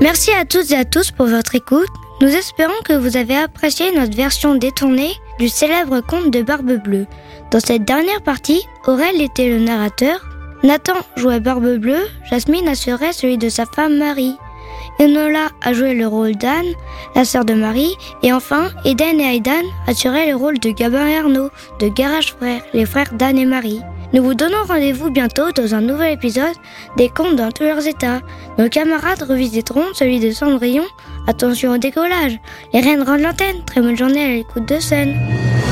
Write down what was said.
Merci à toutes et à tous pour votre écoute. Nous espérons que vous avez apprécié notre version détournée du célèbre conte de Barbe Bleue. Dans cette dernière partie, Aurel était le narrateur, Nathan jouait Barbe Bleue, Jasmine assurait celui de sa femme Marie. Enola a joué le rôle d'Anne, la sœur de Marie, et enfin, Eden et Aidan assuraient le rôle de Gabin et Arnaud, de Garage Frères, les frères d'Anne et Marie. Nous vous donnons rendez-vous bientôt dans un nouvel épisode des contes dans tous leurs états. Nos camarades revisiteront celui de Cendrillon. Attention au décollage. Les reines rendent l'antenne. Très bonne journée à l'écoute de scène.